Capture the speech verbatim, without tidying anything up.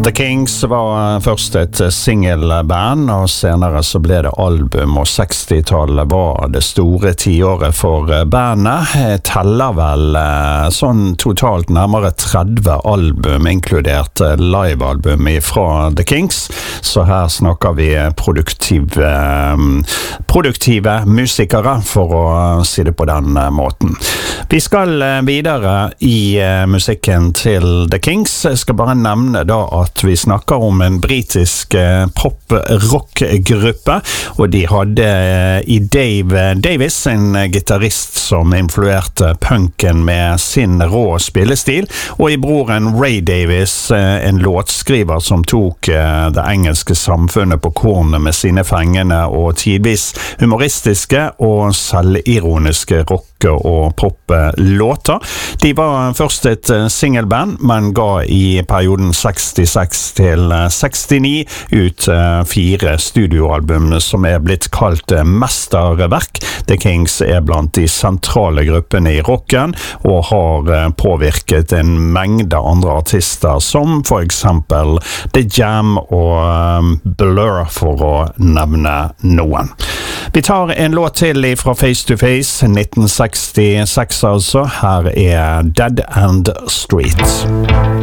The Kings var først et singelband, og senere så ble det album, og sekstitallet var det store tiåret for bandet. Jeg teller vel sånn totalt nærmere tretti album, inkludert livealbum fra The Kings, så her snakker vi produktive, produktive musikere, for å si det på den måten. Vi skal videre i musikken til The Kings. Jeg skal bare nevne da at vi snakker om en britisk pop-rock-gruppe, og de hadde i Dave Davis, en gitarrist som influerte punken med sin rå spillestil, og i broren Ray Davis, en låtskriver som tok det engelske samfunnet på kornet med sine fengende og tidvis humoristiske og selvironiske rock og pop-låter. De var først et singelband, men ga i perioden sekstiseks til sekstini ut fire studioalbum som er blitt kalt mesterverk. The Kings er blant de sentrale gruppene i rocken, og har påvirket en mengde andre artister, som for eksempel The Jam og Blur, for å nevne noen. Vi tar en låt til fra Face to Face, nitten sekstiseks altså. Her er Dead End Street.